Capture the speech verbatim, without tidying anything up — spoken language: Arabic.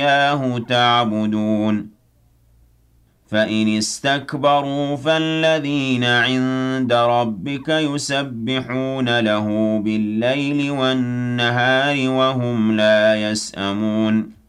إياه تعبدون فإن استكبروا فالذين عند ربك يسبحون له بالليل والنهار وهم لا يسأمون